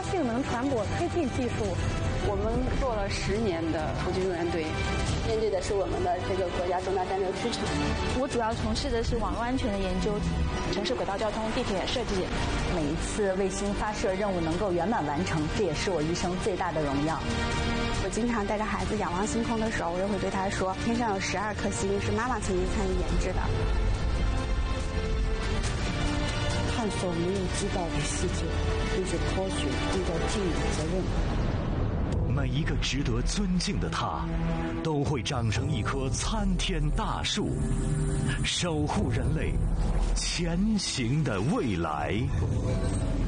性能传播推进技术。 我们做了10年的突击救援队， 面对的是我们的这个国家重大战略区场。 我主要从事的是网络安全的研究，城市轨道交通、地铁设计。 每一次卫星发射任务能够圆满完成，这也是我一生最大的荣耀。 我经常带着孩子仰望星空的时候，我就会对他说：“天上有12颗星，是妈妈曾经参与研制的。” 探索没有知道的世界，对着科学应该尽有责任。 每一个值得尊敬的他，都会长成一棵参天大树，守护人类前行的未来。